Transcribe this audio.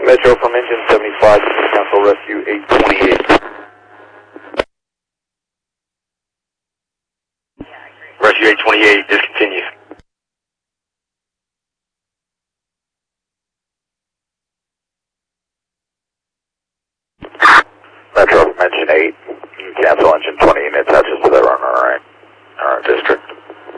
Metro from engine 75, cancel rescue 828. Rescue 828, discontinue. Metro from engine 8, cancel engine 20 and attaches to the runner, alright. Alright, district.